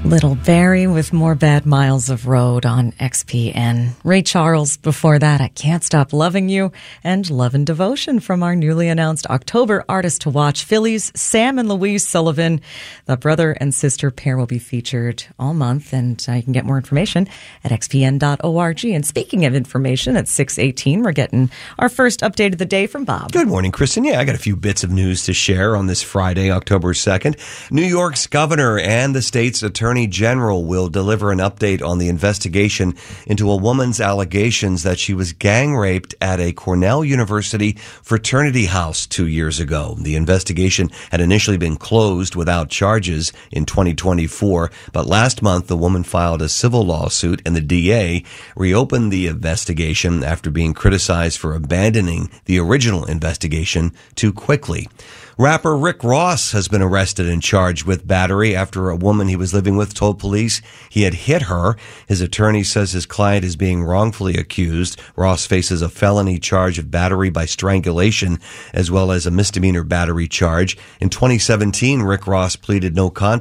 Little Barry with More Bad Miles of Road on XPN. Ray Charles before that, I Can't Stop Loving You, and Love and Devotion from our newly announced October Artist to Watch. Philly's Sam and Louise Sullivan, the brother and sister pair, will be featured all month, and you can get more information at xpn.org. And speaking of information, at 6:18, we're getting our first update of the day from Bob. Good morning, Kristen. Yeah, I got a few bits of news to share on this Friday, October 2nd. New York's governor and the state's attorney general will deliver an update on the investigation into a woman's allegations that she was gang raped at a Cornell University fraternity house 2 years ago. The investigation had initially been closed without charges in 2024, but last month the woman filed a civil lawsuit and the DA reopened the investigation after being criticized for abandoning the original investigation too quickly. Rapper Rick Ross has been arrested and charged with battery after a woman he was living with told police he had hit her. His attorney says his client is being wrongfully accused. Ross faces a felony charge of battery by strangulation as well as a misdemeanor battery charge. In 2017, Rick Ross pleaded no contest